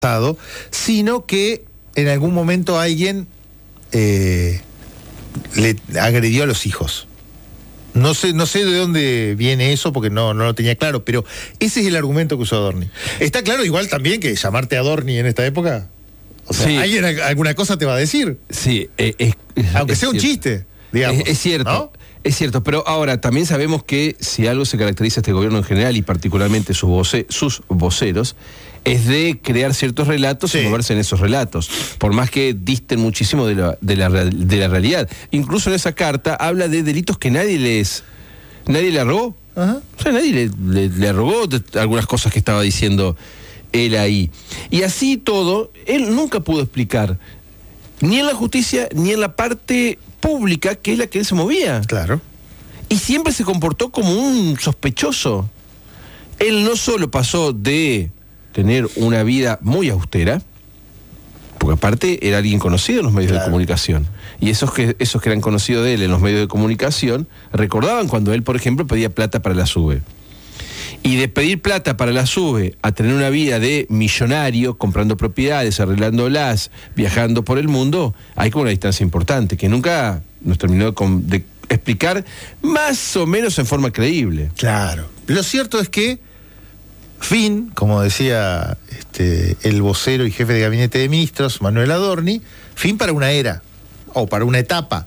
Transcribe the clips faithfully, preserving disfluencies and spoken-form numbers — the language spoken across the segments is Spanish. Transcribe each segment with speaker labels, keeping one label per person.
Speaker 1: sino que en algún momento alguien eh, le agredió a los hijos. No sé, no sé de dónde viene eso porque no, no lo tenía claro, pero ese es el argumento que usó Adorni. Está claro igual también que llamarte Adorni en esta época, o sea, sí, alguien alguna cosa te va a decir.
Speaker 2: Sí, eh, es,
Speaker 1: aunque
Speaker 2: es
Speaker 1: sea un
Speaker 2: cierto.
Speaker 1: chiste, digamos.
Speaker 2: Es, es cierto.
Speaker 1: ¿No?
Speaker 2: Es cierto, pero ahora también sabemos que si algo se caracteriza a este gobierno en general y particularmente sus, voce, sus voceros, es de crear ciertos relatos, sí, y moverse en esos relatos, por más que disten muchísimo de la, de la, de la realidad. Incluso en esa carta habla de delitos que nadie les nadie le arrogó. Ajá. O sea, nadie le, le, le arrogó algunas cosas que estaba diciendo él ahí. Y así todo, él nunca pudo explicar, ni en la justicia, ni en la parte pública, que es la que él se movía.
Speaker 1: Claro.
Speaker 2: Y siempre se comportó como un sospechoso. Él no solo pasó de tener una vida muy austera, porque aparte era alguien conocido en los medios, claro, de comunicación. Y esos que, esos que eran conocidos de él en los medios de comunicación recordaban cuando él, por ejemplo, pedía plata para la SUBE. Y de pedir plata para la SUBE a tener una vida de millonario, comprando propiedades, arreglándolas, viajando por el mundo, hay como una distancia importante, que nunca nos terminó de, de explicar más o menos en forma creíble.
Speaker 1: Claro. Lo cierto es que fin, como decía este, el vocero y jefe de gabinete de ministros, Manuel Adorni, fin para una era, o para una etapa.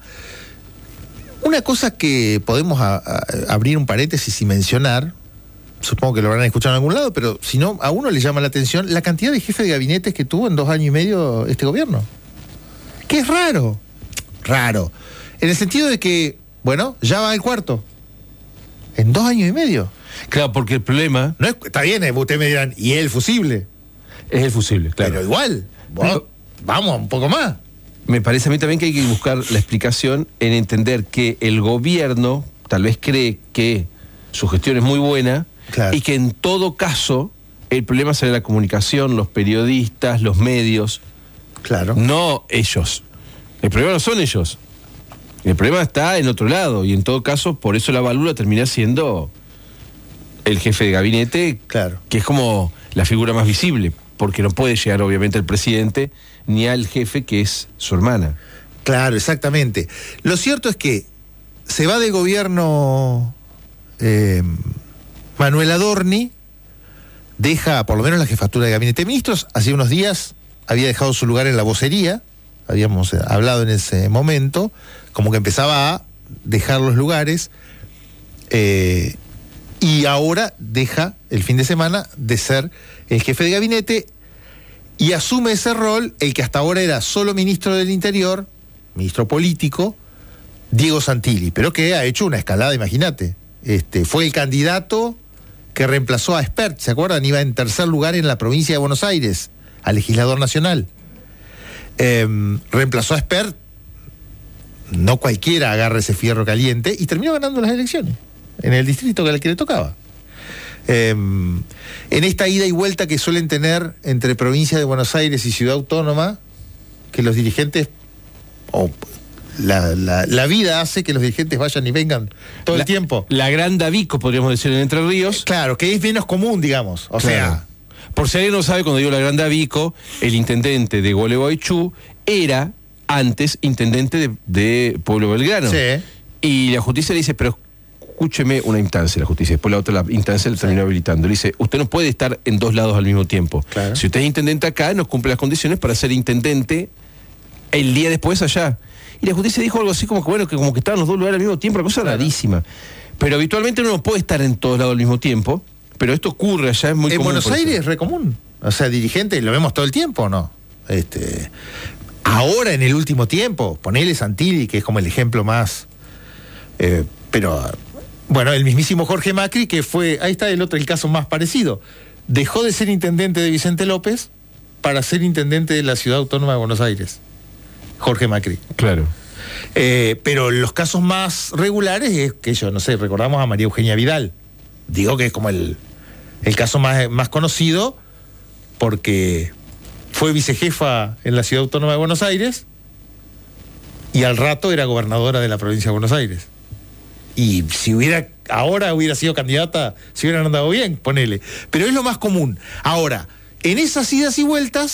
Speaker 1: Una cosa que podemos a, a, abrir un paréntesis y mencionar, supongo que lo habrán escuchado en algún lado, pero si no, a uno le llama la atención la cantidad de jefes de gabinetes que tuvo en dos años y medio este gobierno. Que es raro, raro, en el sentido de que, bueno, ya va el cuarto, en dos años y medio.
Speaker 2: Claro, porque el problema...
Speaker 1: No es, está bien, ustedes me dirán, ¿y el fusible?
Speaker 2: Es el fusible, claro.
Speaker 1: Pero igual, bueno, pero, vamos, un poco más.
Speaker 2: Me parece a mí también que hay que buscar la explicación en entender que el gobierno tal vez cree que su gestión es muy buena, claro, y que en todo caso el problema será la comunicación, los periodistas, los medios.
Speaker 1: Claro.
Speaker 2: No ellos. El problema no son ellos. El problema está en otro lado y en todo caso por eso la válvula termina siendo el jefe de gabinete, claro, que es como la figura más visible, porque no puede llegar obviamente al presidente ni al jefe que es su hermana.
Speaker 1: Claro, exactamente. Lo cierto es que se va del gobierno eh, Manuel Adorni, deja por lo menos la jefatura de gabinete de ministros. Hace unos días había dejado su lugar en la vocería, habíamos hablado en ese momento, como que empezaba a dejar los lugares, eh, y ahora deja el fin de semana de ser el jefe de gabinete y asume ese rol el que hasta ahora era solo ministro del Interior, ministro político, Diego Santilli, pero que ha hecho una escalada, imagínate. Este, fue el candidato que reemplazó a Espert, ¿se acuerdan? Iba en tercer lugar en la provincia de Buenos Aires, a legislador nacional. Eh, reemplazó a Espert, no cualquiera agarra ese fierro caliente, y terminó ganando las elecciones en el distrito que, que le tocaba. Eh, en esta ida y vuelta que suelen tener entre provincia de Buenos Aires y ciudad autónoma, que los dirigentes, o la, la, la vida hace que los dirigentes vayan y vengan todo
Speaker 2: la,
Speaker 1: el tiempo.
Speaker 2: La Gran Davico, podríamos decir, en Entre Ríos.
Speaker 1: Claro, que es menos común, digamos. O claro. sea...
Speaker 2: Por si alguien no sabe, cuando digo la Gran Davico, el intendente de Gualeguaychú era antes intendente de, de Pueblo Belgrano.
Speaker 1: Sí.
Speaker 2: Y la justicia le dice, pero escúcheme, una instancia, la justicia, después la otra la instancia le terminó sí. habilitando. Le dice, usted no puede estar en dos lados al mismo tiempo. Claro. Si usted es intendente acá, no cumple las condiciones para ser intendente el día después allá. Y la justicia dijo algo así como que, bueno, que como que estaban los dos lugares al mismo tiempo, una cosa claro. rarísima. Pero habitualmente uno no puede estar en todos lados al mismo tiempo, pero esto ocurre allá, es muy
Speaker 1: en
Speaker 2: común.
Speaker 1: En Buenos Aires es re común. O sea, dirigente, lo vemos todo el tiempo, ¿no? Este, ahora, en el último tiempo, ponele Santilli, que es como el ejemplo más... Eh, pero... Bueno, el mismísimo Jorge Macri, que fue, ahí está el otro, el caso más parecido. Dejó de ser intendente de Vicente López para ser intendente de la Ciudad Autónoma de Buenos Aires. Jorge Macri.
Speaker 2: Claro.
Speaker 1: Eh, pero los casos más regulares es que yo, no sé, recordamos a María Eugenia Vidal. Digo que es como el, el caso más, más conocido porque fue vicejefa en la Ciudad Autónoma de Buenos Aires y al rato era gobernadora de la provincia de Buenos Aires. Y si hubiera, ahora hubiera sido candidata, si hubieran andado bien, ponele. Pero es lo más común. Ahora, En esas idas y vueltas